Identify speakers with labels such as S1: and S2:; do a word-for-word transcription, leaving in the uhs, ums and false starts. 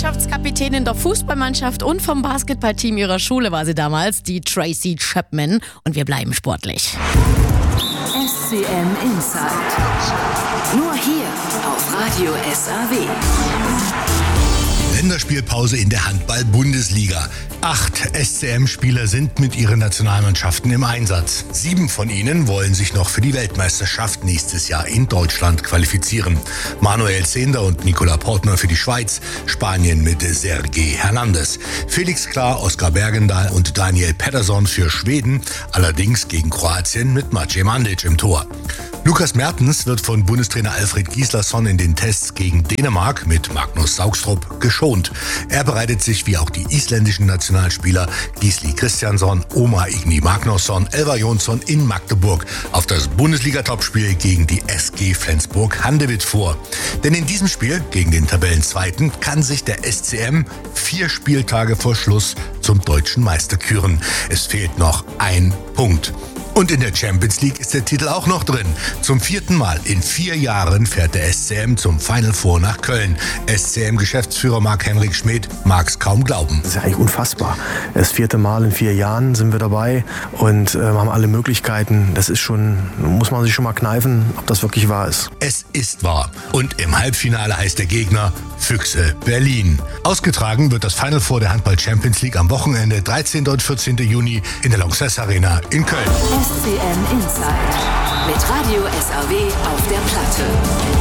S1: Mannschaftskapitänin der Fußballmannschaft und vom Basketballteam ihrer Schule war sie damals, die Tracy Chapman. Und wir bleiben sportlich.
S2: S C M Inside. Nur hier auf Radio S A W.
S3: Länderspielpause in der Handball-Bundesliga. Acht S C M-Spieler sind mit ihren Nationalmannschaften im Einsatz. Sieben von ihnen wollen sich noch für die Weltmeisterschaft nächstes Jahr in Deutschland qualifizieren. Manuel Zehnder und Nicola Portner für die Schweiz, Spanien mit Sergej Hernandez, Felix Klar, Oskar Bergendahl und Daniel Pettersson für Schweden, allerdings gegen Kroatien mit Maciej Mandic im Tor. Lukas Mertens wird von Bundestrainer Alfred Gislason in den Tests gegen Dänemark mit Magnus Saugstrup geschont. Er bereitet sich wie auch die isländischen Nationalspieler Gisli Kristjansson, Omar Igni Magnusson, Elvar Jonsson in Magdeburg auf das Bundesliga-Topspiel gegen die S G Flensburg-Handewitt vor. Denn in diesem Spiel gegen den Tabellenzweiten kann sich der S C M vier Spieltage vor Schluss zum deutschen Meister küren. Es fehlt noch ein Punkt. Und in der Champions League ist der Titel auch noch drin. Zum vierten Mal in vier Jahren fährt der S C M zum Final Four nach Köln. S C M-Geschäftsführer Marc-Henrik Schmidt mag es kaum glauben.
S4: Das ist ja eigentlich unfassbar. Das vierte Mal in vier Jahren sind wir dabei und äh, haben alle Möglichkeiten. Das ist schon, muss man sich schon mal kneifen, ob das wirklich wahr ist.
S3: Es ist wahr. Und im Halbfinale heißt der Gegner Füchse Berlin. Ausgetragen wird das Final Four der Handball Champions League am Wochenende dreizehnten und vierzehnten Juni in der Lanxess Arena in Köln.
S2: S C M Inside mit Radio S A W auf der Platte.